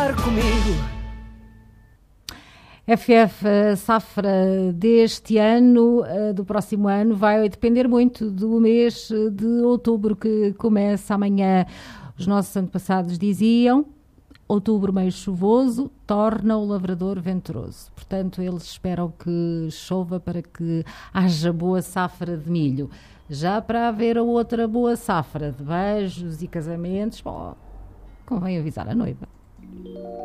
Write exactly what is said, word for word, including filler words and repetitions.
Comigo. F F, a safra deste ano, do próximo ano, vai depender muito do mês de outubro, que começa amanhã. Os nossos antepassados diziam: outubro meio chuvoso torna o lavrador venturoso. Portanto, eles esperam que chova para que haja boa safra de milho. Já para haver a outra boa safra de beijos e casamentos, bom, convém avisar a noiva.